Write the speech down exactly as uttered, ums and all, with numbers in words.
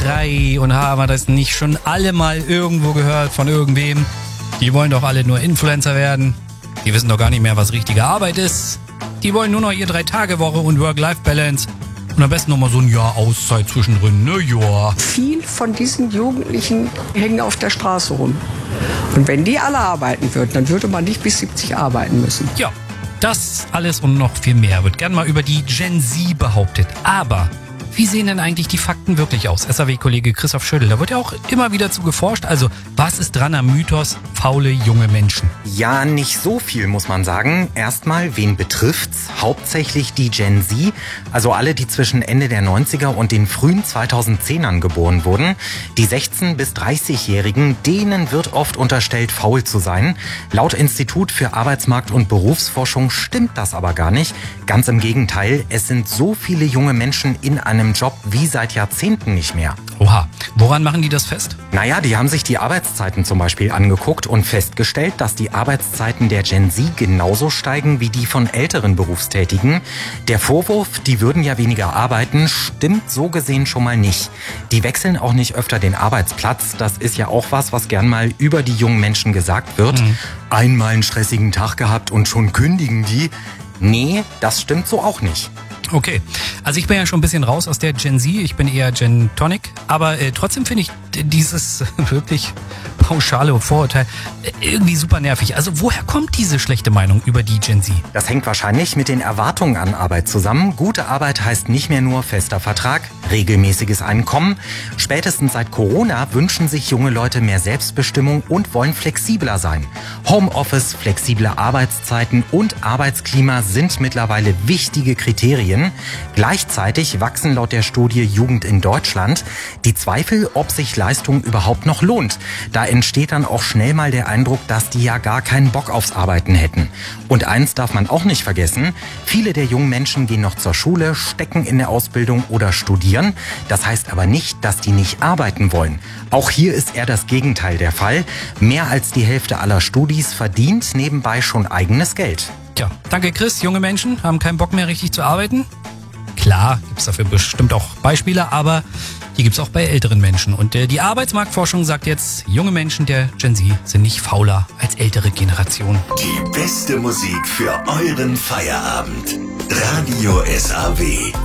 frei und haben wir das nicht schon alle mal irgendwo gehört von irgendwem? Die wollen doch alle nur Influencer werden. Die wissen doch gar nicht mehr, was richtige Arbeit ist. Die wollen nur noch ihre Drei-Tage-Woche und Work-Life-Balance. Und am besten nochmal so ein Jahr Auszeit zwischendrin, ne, ja. Viel von diesen Jugendlichen hängen auf der Straße rum. Und wenn die alle arbeiten würden, dann würde man nicht bis siebzig arbeiten müssen. Ja, das alles und noch viel mehr wird gern mal über die Gen Z behauptet. Aber wie sehen denn eigentlich die Fakten wirklich aus? S A W-Kollege Christoph Schödel, da wird ja auch immer wieder zu geforscht. Also, was ist dran am Mythos faule junge Menschen? Ja, nicht so viel, muss man sagen. Erstmal, wen betrifft's? Hauptsächlich die Gen Z, also alle, die zwischen Ende der neunziger und den frühen zweitausendzehnern geboren wurden. Die sechzehn- bis dreißigjährigen, denen wird oft unterstellt, faul zu sein. Laut Institut für Arbeitsmarkt- und Berufsforschung stimmt das aber gar nicht. Ganz im Gegenteil, es sind so viele junge Menschen in einem Job wie seit Jahrzehnten nicht mehr. Oha, woran machen die das fest? Naja, die haben sich die Arbeitszeiten zum Beispiel angeguckt und festgestellt, dass die Arbeitszeiten der Gen Z genauso steigen wie die von älteren Berufstätigen. Der Vorwurf, die würden ja weniger arbeiten, stimmt so gesehen schon mal nicht. Die wechseln auch nicht öfter den Arbeitsplatz. Das ist ja auch was, was gern mal über die jungen Menschen gesagt wird. Mhm. Einmal einen stressigen Tag gehabt und schon kündigen die. Nee, das stimmt so auch nicht. Okay, also ich bin ja schon ein bisschen raus aus der Gen Z, ich bin eher Gen Tonic, aber äh, trotzdem finde ich dieses wirklich pauschale Vorurteil äh, irgendwie super nervig. Also woher kommt diese schlechte Meinung über die Gen Z? Das hängt wahrscheinlich mit den Erwartungen an Arbeit zusammen. Gute Arbeit heißt nicht mehr nur fester Vertrag, regelmäßiges Einkommen. Spätestens seit Corona wünschen sich junge Leute mehr Selbstbestimmung und wollen flexibler sein. Homeoffice, flexible Arbeitszeiten und Arbeitsklima sind mittlerweile wichtige Kriterien. Gleichzeitig wachsen laut der Studie Jugend in Deutschland die Zweifel, ob sich Leistung überhaupt noch lohnt. Da entsteht dann auch schnell mal der Eindruck, dass die ja gar keinen Bock aufs Arbeiten hätten. Und eins darf man auch nicht vergessen, viele der jungen Menschen gehen noch zur Schule, stecken in der Ausbildung oder studieren. Das heißt aber nicht, dass die nicht arbeiten wollen. Auch hier ist eher das Gegenteil der Fall. Mehr als die Hälfte aller Studis verdient nebenbei schon eigenes Geld. Tja, danke Chris. Junge Menschen haben keinen Bock mehr richtig zu arbeiten. Klar, gibt's dafür bestimmt auch Beispiele, aber die gibt's auch bei älteren Menschen. Und äh, die Arbeitsmarktforschung sagt jetzt, junge Menschen der Gen Z sind nicht fauler als ältere Generationen. Die beste Musik für euren Feierabend. Radio S A W.